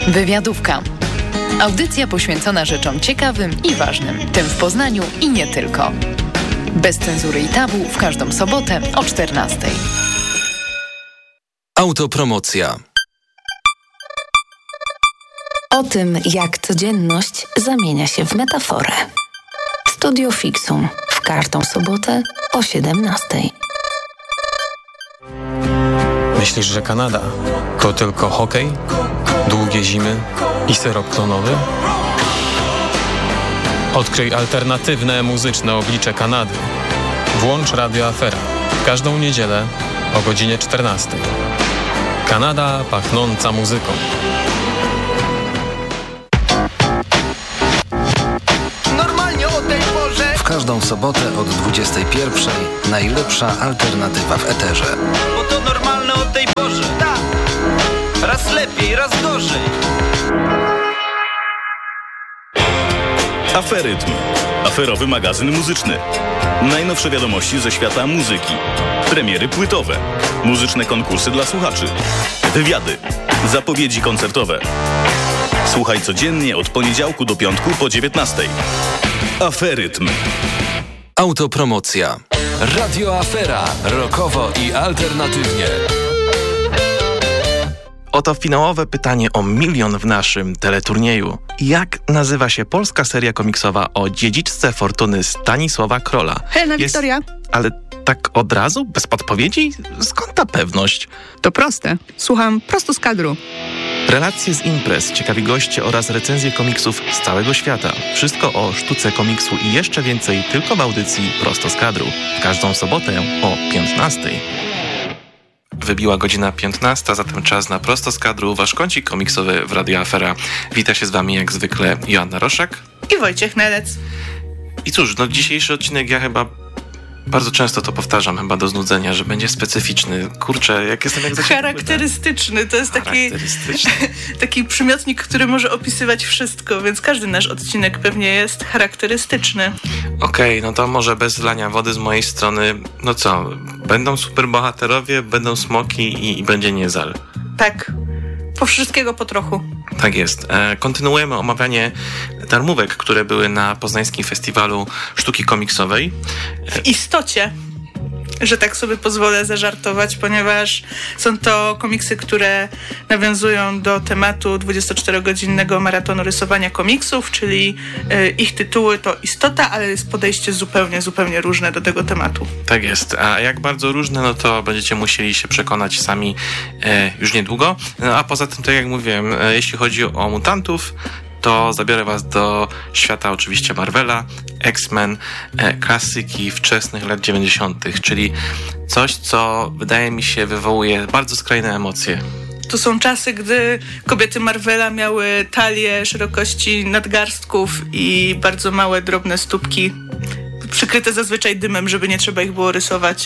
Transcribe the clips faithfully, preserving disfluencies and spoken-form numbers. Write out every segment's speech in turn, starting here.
Wywiadówka. Audycja poświęcona rzeczom ciekawym i ważnym, tym w Poznaniu i nie tylko. Bez cenzury i tabu w każdą sobotę o czternastej. Autopromocja. O tym, jak codzienność zamienia się w metaforę. Studio Fixum w każdą sobotę o siedemnastej. Myślisz, że Kanada to tylko hokej, długie zimy i syrop klonowy? Odkryj alternatywne muzyczne oblicze Kanady. Włącz Radio Afera w każdą niedzielę o godzinie czternastej. Kanada pachnąca muzyką. Normalnie o tej porze. W każdą sobotę od dwudziestej pierwszej najlepsza alternatywa w eterze. Bo to normalne o tej porze. Tak. Raz lepiej, raz gorzej. Aferytm. Aferowy magazyn muzyczny. Najnowsze wiadomości ze świata muzyki. Premiery płytowe. Muzyczne konkursy dla słuchaczy. Wywiady. Zapowiedzi koncertowe. Słuchaj codziennie od poniedziałku do piątku po dziewiętnastej. Aferytm. Autopromocja. Radio Afera. Rockowo i alternatywnie. Oto finałowe pytanie o milion w naszym teleturnieju. Jak nazywa się polska seria komiksowa o dziedziczce fortuny Stanisława Krola? Helena Wiktoria. Ale tak od razu? Bez podpowiedzi? Skąd ta pewność? To proste. Słucham prosto z kadru. Relacje z imprez, ciekawi goście oraz recenzje komiksów z całego świata. Wszystko o sztuce komiksu i jeszcze więcej tylko w audycji Prosto z kadru. W każdą sobotę o piętnastej. Wybiła godzina piętnasta, zatem czas na Prosto z kadru, wasz kącik komiksowy w Radio Afera. Wita się z wami jak zwykle Joanna Roszak i Wojciech Nelec. I cóż, no dzisiejszy odcinek ja chyba bardzo często to powtarzam, chyba do znudzenia, że będzie specyficzny. Kurczę, jak jestem jak za charakterystyczny, to jest taki, taki przymiotnik, który może opisywać wszystko, więc każdy nasz odcinek pewnie jest charakterystyczny. Okej, okay, no to może bez lania wody z mojej strony, no co, będą superbohaterowie, będą smoki i, i będzie niezal. Tak, po wszystkiego po trochu. Tak jest. E, kontynuujemy omawianie darmówek, które były na Poznańskim Festiwalu Sztuki Komiksowej. W istocie, że tak sobie pozwolę zażartować, ponieważ są to komiksy, które nawiązują do tematu dwudziestoczterogodzinnego maratonu rysowania komiksów, czyli y, ich tytuły to istota, ale jest podejście zupełnie, zupełnie różne do tego tematu. Tak jest. A jak bardzo różne, no to będziecie musieli się przekonać sami e, już niedługo. No, a poza tym, tak jak mówiłem, e, jeśli chodzi o mutantów, to zabiorę was do świata oczywiście Marvela, X-Men, e, klasyki wczesnych lat dziewięćdziesiątych, czyli coś, co wydaje mi się wywołuje bardzo skrajne emocje. To są czasy, gdy kobiety Marvela miały talie szerokości nadgarstków i bardzo małe, drobne stópki, przykryte zazwyczaj dymem, żeby nie trzeba ich było rysować.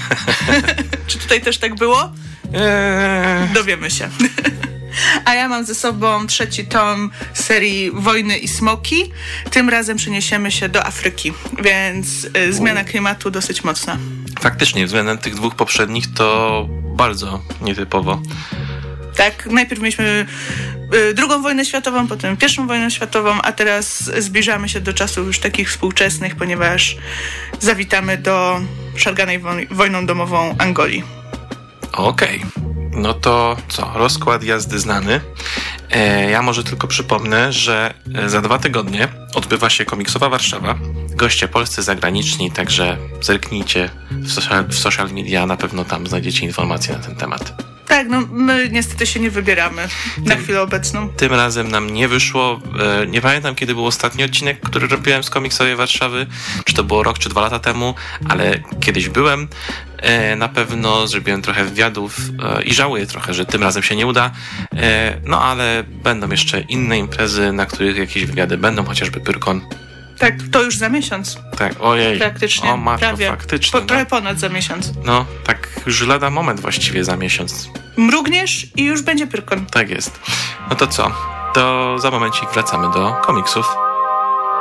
Czy tutaj też tak było? Eee. Dowiemy się. A ja mam ze sobą trzeci tom serii Wojny i Smoki. Tym razem przeniesiemy się do Afryki, więc y, zmiana klimatu dosyć mocna. Faktycznie, względem tych dwóch poprzednich to bardzo nietypowo. Tak, najpierw mieliśmy y, drugą wojnę światową, potem pierwszą wojnę światową, a teraz zbliżamy się do czasów już takich współczesnych, ponieważ zawitamy do szarganej woj- wojną domową Angolii. Okej. Okay. No to co? Rozkład jazdy znany. E, ja może tylko przypomnę, że za dwa tygodnie odbywa się Komiksowa Warszawa. Goście polscy, zagraniczni, także zerknijcie w social, w social media, na pewno tam znajdziecie informacje na ten temat. Tak, no my niestety się nie wybieramy na tym, chwilę obecną. Tym razem nam nie wyszło. E, nie pamiętam, kiedy był ostatni odcinek, który robiłem z Komiksowej Warszawy. Czy to było rok, czy dwa lata temu, ale kiedyś byłem. E, na pewno zrobiłem trochę wywiadów e, i żałuję trochę, że tym razem się nie uda. E, no ale będą jeszcze inne imprezy, na których jakieś wywiady będą, chociażby Pyrkon. Tak, to już za miesiąc. Tak, ojej. Praktycznie, o matko, prawie. faktycznie. Po, no. Trochę ponad za miesiąc. No, tak już lada moment właściwie za miesiąc. Mrugniesz i już będzie Pyrkon. Tak jest. No to co? To za momencik wracamy do komiksów.